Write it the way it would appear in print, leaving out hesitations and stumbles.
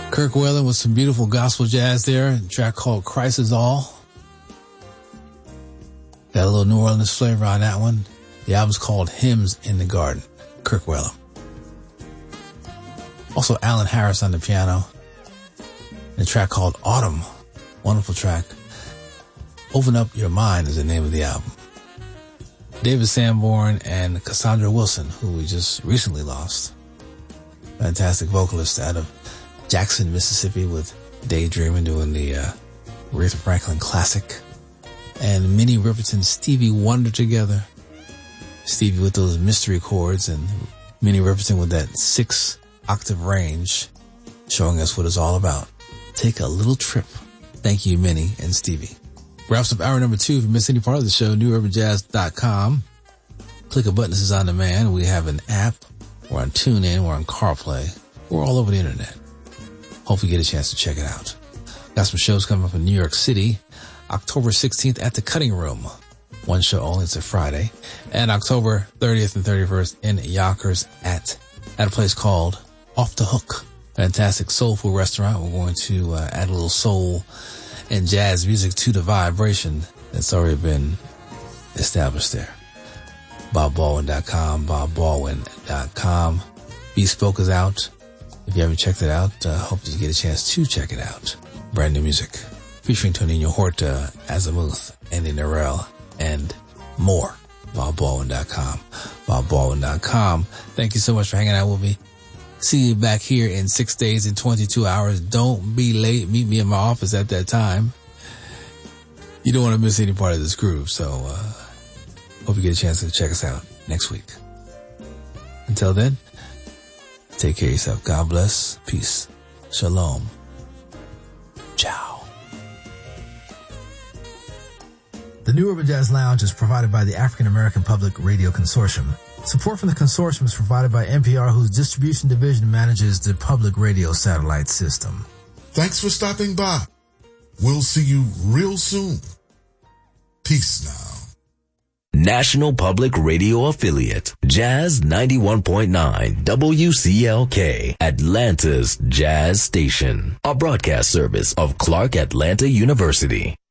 Kirk Whalum with some beautiful gospel jazz there. A track called Christ Is All. Got a little New Orleans flavor on that one. The album's called Hymns in the Garden. Kirk Whalum. Also Alan Harris on the piano. And a track called Autumn. Wonderful track. Open Up Your Mind is the name of the album. David Sanborn and Cassandra Wilson, who we just recently lost. Fantastic vocalist out of Jackson, Mississippi, with Daydreaming, doing the Aretha Franklin classic. And Minnie Riperton, Stevie Wonder together. Stevie with those mystery chords and Minnie Riperton with that 6-octave range, showing us what it's all about. Take a little trip. Thank you, Minnie and Stevie. Wraps up hour number 2. If you miss any part of the show, newurbanjazz.com. Click a button. This is on demand. We have an app. We're on TuneIn. We're on CarPlay. We're all over the internet. Hope you get a chance to check it out. Got some shows coming up in New York City. October 16th at the Cutting Room. One show only. It's a Friday. And October 30th and 31st in Yonkers at a place called Off the Hook. Fantastic soulful restaurant. We're going to add a little soul and jazz music to the vibration that's already been established there. BobBaldwin.com, BobBaldwin.com. Bespoke is out. If you haven't checked it out, hope you get a chance to check it out. Brand new music featuring Tonino Horta, Azimuth, Andy Narell, and more. BobBaldwin.com, BobBaldwin.com. Thank you so much for hanging out with me. See you back here in 6 days and 22 hours. Don't be late. Meet me in my office at that time. You don't want to miss any part of this groove. So, hope you get a chance to check us out next week. Until then, take care of yourself. God bless. Peace. Shalom. Ciao. The New Urban Jazz Lounge is provided by the African American Public Radio Consortium. Support from the consortium is provided by NPR, whose distribution division manages the public radio satellite system. Thanks for stopping by. We'll see you real soon. Peace now. National Public Radio Affiliate, Jazz 91.9 WCLK, Atlanta's Jazz Station, a broadcast service of Clark Atlanta University.